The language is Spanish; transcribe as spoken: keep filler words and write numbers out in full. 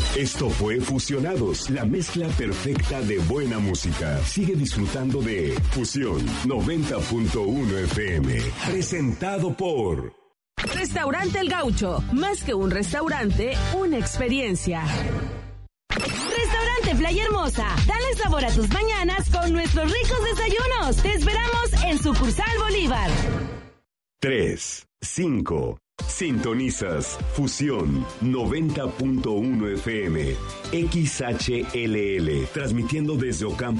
Esto fue Fusionados, la mezcla perfecta de buena música. Sigue disfrutando de Fusión noventa punto uno F M. Presentado por Restaurante El Gaucho. Más que un restaurante, una experiencia. Restaurante Playa Hermosa. Dale sabor a tus mañanas con nuestros ricos desayunos. Te esperamos en Sucursal Bolívar. tres, cinco. Sintonizas Fusión noventa punto uno F M. X H L L. Transmitiendo desde Ocampo.